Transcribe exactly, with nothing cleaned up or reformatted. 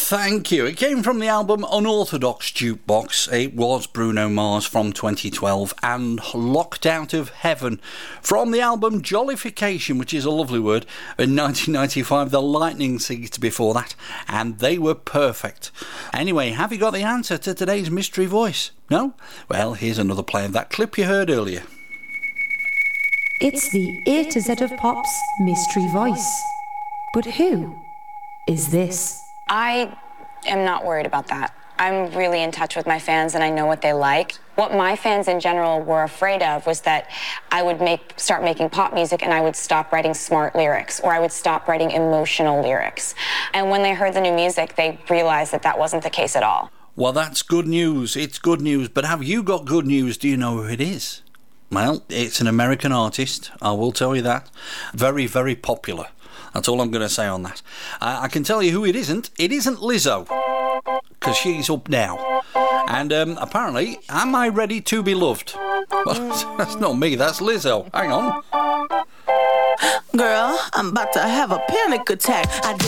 Thank you. It came from the album Unorthodox Jukebox. It was Bruno Mars from twenty twelve, and Locked Out of Heaven from the album Jollification, which is a lovely word, in nineteen ninety-five. The Lightning Seeds before that, and they were perfect. Anyway, have you got the answer to today's mystery voice? No? Well, here's another play of that clip you heard earlier. It's the A to Z of Pop's mystery voice. But who is this? I am not worried about that. I'm really in touch with my fans and I know what they like. What my fans in general were afraid of was that I would make start making pop music and I would stop writing smart lyrics, or I would stop writing emotional lyrics. And when they heard the new music, they realized that that wasn't the case at all. Well, that's good news. It's good news. But have you got good news? Do you know who it is? Well, it's an American artist, I will tell you that. Very, very popular. That's all I'm going to say on that. Uh, I can tell you who it isn't. It isn't Lizzo, because she's up now. And um, apparently, Am I Ready to Be Loved? Well, that's not me, that's Lizzo. Hang on. Girl, I'm about to have a panic attack. I